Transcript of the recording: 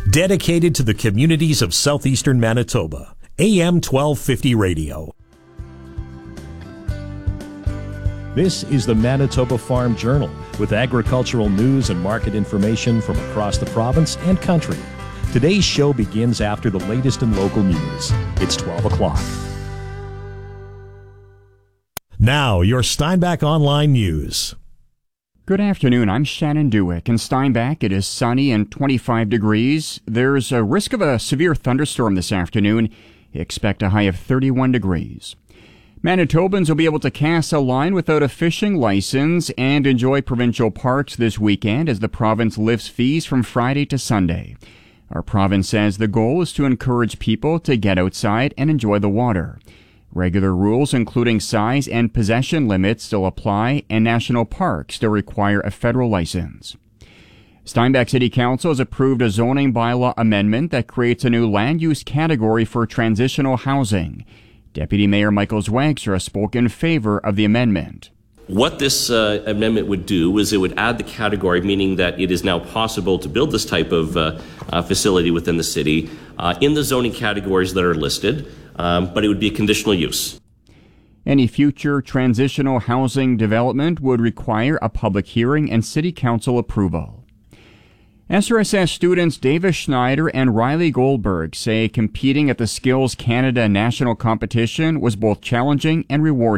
dedicated to the communities of southeastern Manitoba. AM 1250 Radio. This is the Manitoba Farm Journal with agricultural news and market information from across the province and country. Today's show begins after the latest in local news. It's 12 o'clock. Now, your Steinbach Online News. Good afternoon, I'm Shannon Dewick. In Steinbach, it is sunny and 25 degrees. There's a risk of a severe thunderstorm this afternoon. Expect a high of 31 degrees. Manitobans will be able to cast a line without a fishing license and enjoy provincial parks this weekend as the province lifts fees from Friday to Sunday. Our province says the goal is to encourage people to get outside and enjoy the water. Regular rules, including size and possession limits, still apply, and national parks still require a federal license. Steinbach City Council has approved a zoning bylaw amendment that creates a new land use category for transitional housing. Deputy Mayor Michael Zwagstra spoke in favor of the amendment. What this amendment would do is it would add the category, meaning that it is now possible to build this type of facility within the city in the zoning categories that are listed, but it would be a conditional use. Any future transitional housing development would require a public hearing and City Council approval. SRSS students Davis Schneider and Riley Goldberg say competing at the Skills Canada National Competition was both challenging and rewarding.